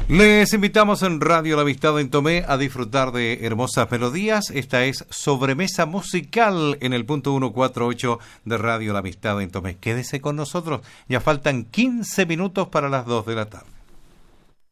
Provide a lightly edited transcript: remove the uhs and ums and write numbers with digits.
Les invitamos en Radio La Amistad en Tomé a disfrutar de hermosas melodías. Esta es Sobremesa Musical en el punto 148 de Radio La Amistad en Tomé. Quédese con nosotros, ya faltan 15 minutos para las 2 de la tarde.